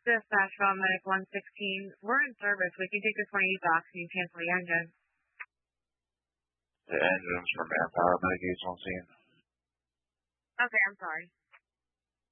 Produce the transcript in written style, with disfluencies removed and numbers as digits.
Dispatch from Medic 116. We're in service. We can take this 180 box and you cancel the engine. The engine's for manpower. Medic 8's on scene. Okay, I'm sorry.